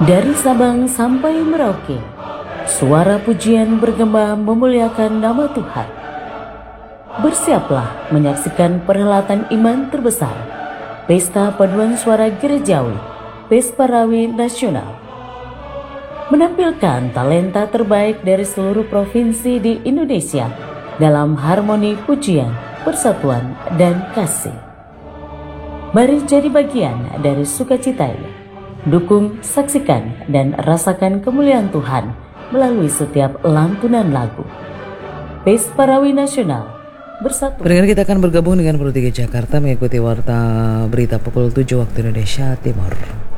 Dari Sabang sampai Merauke, suara pujian bergema memuliakan nama Tuhan. Bersiaplah menyaksikan perhelatan iman terbesar, Pesta Paduan Suara Gerejawi, Pesparawi Nasional. Menampilkan talenta terbaik dari seluruh provinsi di Indonesia dalam harmoni pujian, persatuan, dan kasih. Mari jadi bagian dari sukacita ini. Dukung, saksikan, dan rasakan kemuliaan Tuhan melalui setiap lantunan lagu. Pesparawi Nasional bersatu. Pendengar, kita akan bergabung dengan Pro 3 Jakarta mengikuti warta berita pukul 7 waktu Indonesia Timur.